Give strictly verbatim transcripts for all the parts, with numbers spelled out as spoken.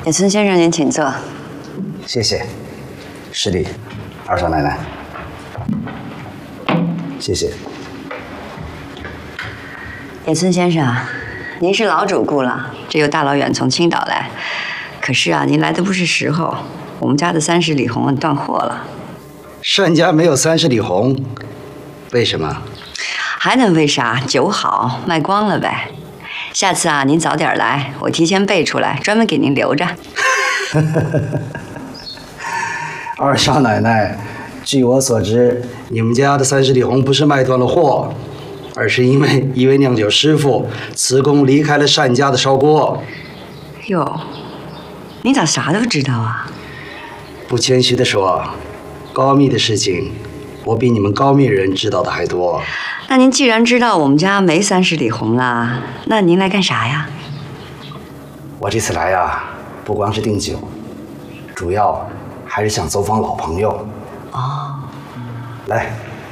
野村先生，您请坐。 谢谢，施礼，二少奶奶。谢谢。 野村先生，您是老主顾了，这又大老远从青岛来，可是啊，您来的不是时候，我们家的三十里红断货了。 单家没有三十里红，为什么？ 还能为啥？酒好，卖光了呗。下次啊，您早点来，我提前备出来，专门给您留着。 二少奶奶，据我所知，你们家的三十里红不是卖断了货，而是因为一位酿酒师傅辞工离开了单家的烧锅。 哟，你咋啥都知道啊？ 不谦虚地说，高密的事情，我比你们高密人知道的还多。 那您既然知道我们家没三十里红了，那您来干啥呀？ 我这次来呀，不光是订酒，主要还是想走访老朋友。 哦， 来，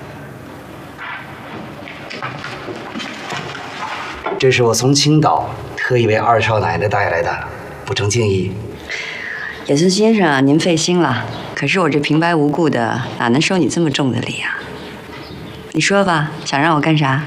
这是我从青岛特意为二少奶奶带来的，不成敬意。 野村先生，您费心了。可是我这平白无故的，哪能收你这么重的礼啊？你说吧，想让我干啥？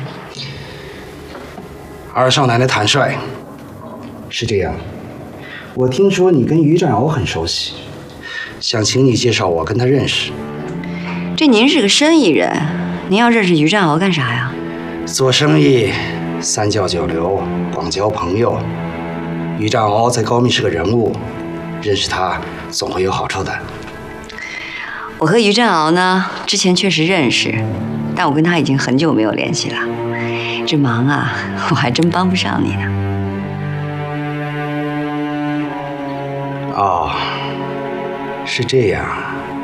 二少奶奶坦率。是这样，我听说你跟于占鳌很熟悉，想请你介绍我跟他认识。 这您是个生意人，您要认识于占鳌干啥呀？ 做生意，三教九流，广交朋友。于占鳌在高密是个人物，认识他总会有好处的。 我和于占鳌呢，之前确实认识，但我跟他已经很久没有联系了。这忙啊，我还真帮不上你呢。 哦，是这样。